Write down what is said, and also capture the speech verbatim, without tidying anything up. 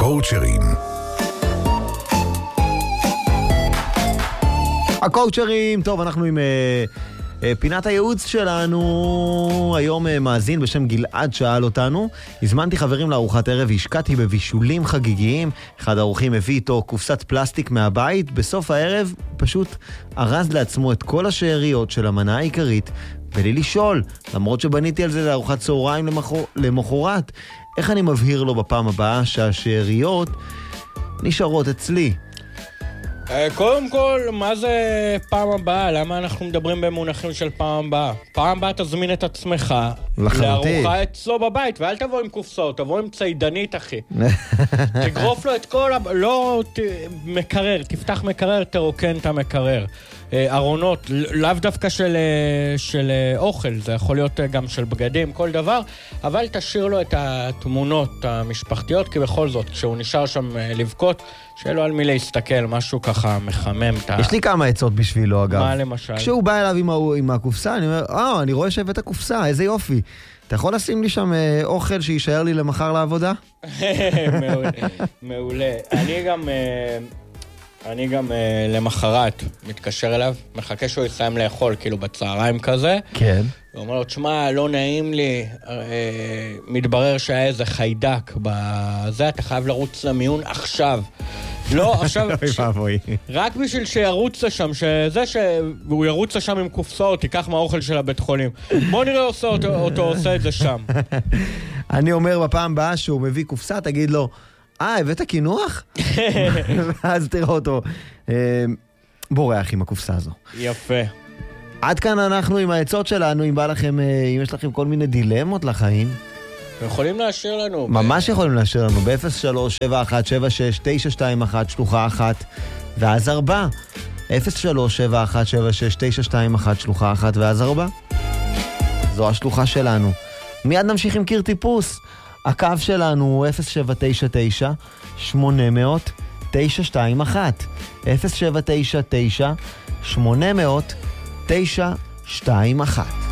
הקואוצ'רים. הקואוצ'רים, טוב, אנחנו עם uh, uh, פינת הייעוץ שלנו. היום uh, מאזין בשם גלעד שאל אותנו. הזמנתי חברים לארוחת ערב, השקעתי בבישולים חגיגיים. אחד האורחים הביא איתו קופסת פלסטיק מהבית. בסוף הערב פשוט ארז לעצמו את כל השאריות של המנה העיקרית, בלי לשאול, למרות שבניתי על זה לארוחת צהריים למחור, למחרת. איך אני מבהיר לו בפעם הבאה שהשאריות נשארות אצלי? קודם כל, מה זה פעם הבאה? למה אנחנו מדברים במונחים של פעם הבאה? פעם הבאה תזמין את עצמך לארוחה אצלו בבית, ואל תבוא עם קופסאות, תבוא עם ציידנית, אחי. תגרוף לו את כל... לא, מקרר, תפתח מקרר, תרוקן את המקרר. ארונות, לאו דווקא של, של אוכל, זה יכול להיות גם של בגדים, כל דבר, אבל תשאיר לו את התמונות המשפחתיות, כי בכל זאת, כשהוא נשאר שם לבכות, שיהיה לו על מי להסתכל, משהו ככה מחמם. יש לי כמה עצות בשבילו, אגב. מה למשל? כשהוא בא אליו עם, עם הקופסה, אני אומר, אה, אני רואה שהבאת הקופסה, איזה יופי. אתה יכול לשים לי שם אה, אוכל שישאר לי למחר לעבודה? מעולה, מעולה. אני גם... אה... אני גם uh, למחרת מתקשר אליו, מחכה שהוא יסיים לאכול, כאילו בצהריים כזה. כן. הוא אומר לו, תשמע, לא נעים לי, uh, מתברר שהיה איזה חיידק בזה, אתה חייב לרוץ למיון עכשיו. לא, עכשיו, ש... רק בשביל שירוץ לשם, שזה שהוא ירוץ לשם עם קופסאות, תיקח מהאוכל של הבית חולים. בוא נראה עושה אותו, אותו עושה את זה שם. אני אומר בפעם הבאה שהוא מביא קופסה, תגיד לו, אה, הבאת כינוח? ואז תראה אותו בורח עם הקופסה הזו. יפה. עד כאן אנחנו עם העצות שלנו. אם בא לכם, אם יש לכם כל מיני דילמות לחיים, יכולים להשאיר לנו. ממש יכולים להשאיר לנו ב-אפס שלוש שבע אחת שבע שש תשע שתיים אחת שלוחה אחת ואז ארבע. אפס שלוש שבע אחת שבע שש תשע שתיים אחת שלוחה אחת ואז ארבע. זו השלוחה שלנו. מיד נמשיך עם קיר טיפוס. הקו שלנו הוא אפס שבע תשע תשע שמונה אפס אפס תשע שתיים אחת. אפס שבע תשע תשע שמונה אפס אפס תשע שתיים אחת.